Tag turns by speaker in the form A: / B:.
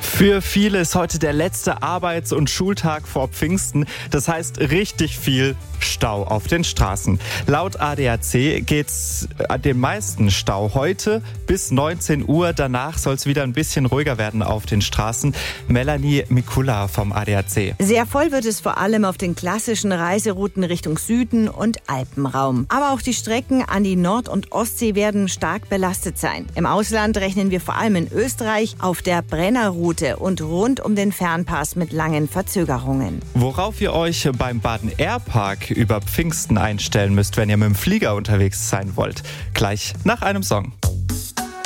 A: Für viele ist heute der letzte Arbeits- und Schultag vor Pfingsten. Das heißt richtig viel Stau auf den Straßen. Laut ADAC geht's den meisten Stau heute bis 19 Uhr. Danach soll es wieder ein bisschen ruhiger werden auf den Straßen. Melanie Mikula vom ADAC.
B: Sehr voll wird es vor allem auf den klassischen Reiserouten Richtung Süden und Alpenraum. Aber auch die Strecken an die Nord- und Ostsee werden stark belastet sein. Im Ausland rechnen wir vor allem in Österreich auf der Brennerroute und rund um den Fernpass mit langen Verzögerungen.
A: Worauf ihr euch beim Baden Airpark über Pfingsten einstellen müsst, wenn ihr mit dem Flieger unterwegs sein wollt. Gleich nach einem Song.